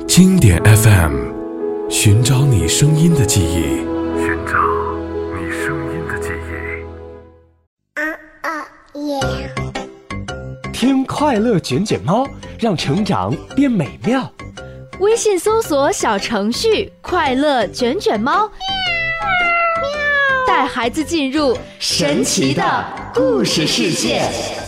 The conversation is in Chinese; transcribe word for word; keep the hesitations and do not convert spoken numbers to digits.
经典 F M， 寻找你声音的记忆，寻找你声音的记忆。 啊啊耶！ 听快乐卷卷猫，让成长变美妙。 微信搜索小程序“快乐卷卷猫”，带孩子进入神奇的故事世界。